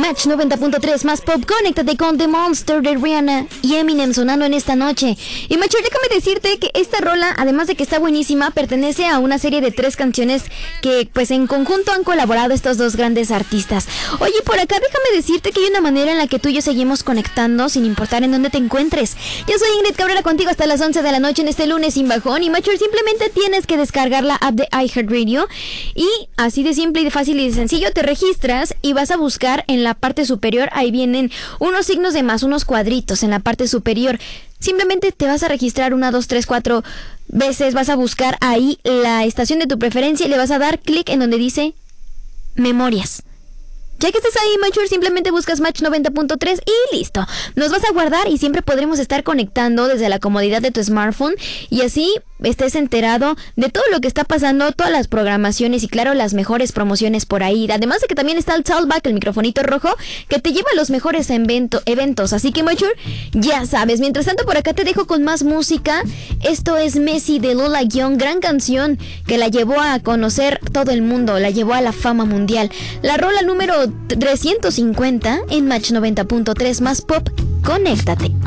Match 90.3 más pop, conéctate con The Monster de Rihanna y Eminem sonando en esta noche. Y Macho, déjame decirte que esta rola, además de que está buenísima, pertenece a una serie de 3 canciones que pues en conjunto han colaborado estos dos grandes artistas. Oye, por acá déjame decirte que hay una manera en la que tú y yo seguimos conectando sin importar en dónde te encuentres. Yo soy Ingrid Cabrera contigo hasta las 11 de la noche en este lunes sin bajón. Y Macho, simplemente tienes que descargar la app de iHeartRadio y así de simple y de fácil y de sencillo te registras y vas a buscar en la parte superior, ahí vienen unos signos de más, unos cuadritos en la parte superior. Simplemente te vas a registrar 1, 2, 3, 4 veces, vas a buscar ahí la estación de tu preferencia y le vas a dar clic en donde dice Memorias. Ya que estés ahí, Macho, simplemente buscas Match 90.3 y listo. Nos vas a guardar y siempre podremos estar conectando desde la comodidad de tu smartphone y así estés enterado de todo lo que está pasando, todas las programaciones y claro, las mejores promociones por ahí. Además de que también está el Talkback, el microfonito rojo, que te lleva a los mejores eventos. Así que, Macho, ya sabes. Mientras tanto, por acá te dejo con más música. Esto es Messi de Lola Young, gran canción que la llevó a conocer todo el mundo, la llevó a la fama mundial. La rola número 350 en Match 90.3 más pop, conéctate.